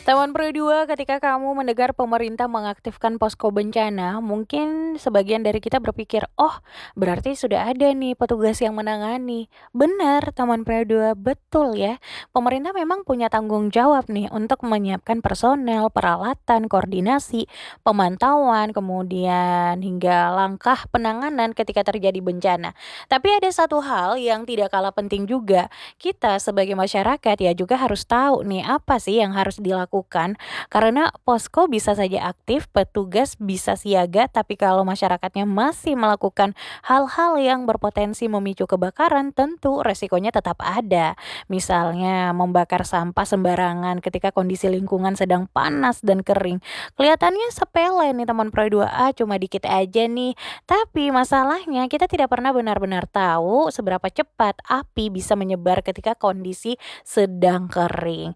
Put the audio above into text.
Taman Pro 2 ketika kamu mendengar pemerintah mengaktifkan posko bencana, mungkin sebagian dari kita berpikir, "Oh, berarti sudah ada nih petugas yang menangani." Benar, Taman Pro 2, betul ya. Pemerintah memang punya tanggung jawab nih untuk menyiapkan personel, peralatan, koordinasi, pemantauan, kemudian hingga langkah penanganan ketika terjadi bencana. Tapi ada satu hal yang tidak kalah penting juga, kita sebagai masyarakat ya juga harus tahu nih apa sih yang harus dilakukan karena posko bisa saja aktif, petugas bisa siaga, tapi kalau masyarakatnya masih melakukan hal-hal yang berpotensi memicu kebakaran, tentu resikonya tetap ada. Misalnya membakar sampah sembarangan ketika kondisi lingkungan sedang panas dan kering. Kelihatannya sepele nih teman Pro 2A, cuma dikit aja nih. Tapi masalahnya kita tidak pernah benar-benar tahu seberapa cepat api bisa menyebar ketika kondisi sedang kering.